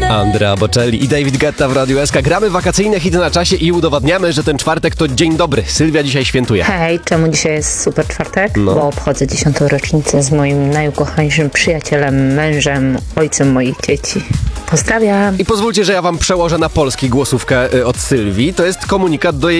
Andrea Bocelli i David Guetta w Radiu SK. Gramy wakacyjne hity na czasie i udowadniamy, że ten czwartek to dzień dobry. Sylwia dzisiaj świętuje. Hej, czemu dzisiaj jest super czwartek? No. Bo obchodzę 10. rocznicę z moim najukochańszym przyjacielem, mężem, ojcem moich dzieci. Pozdrawiam! I pozwólcie, że ja wam przełożę na polski głosówkę od Sylwii. To jest komunikat do jej